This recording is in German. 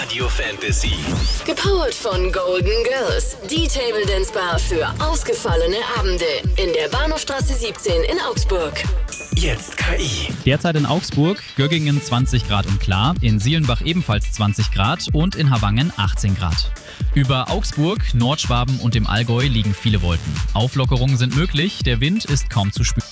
Radio Fantasy. Gepowert von Golden Girls, die Table Dance Bar für ausgefallene Abende in der Bahnhofstraße 17 in Augsburg. Jetzt KI. Derzeit in Augsburg, Göggingen 20 Grad und klar, in Sielenbach ebenfalls 20 Grad und in Havangen 18 Grad. Über Augsburg, Nordschwaben und dem Allgäu liegen viele Wolken. Auflockerungen sind möglich, der Wind ist kaum zu spüren.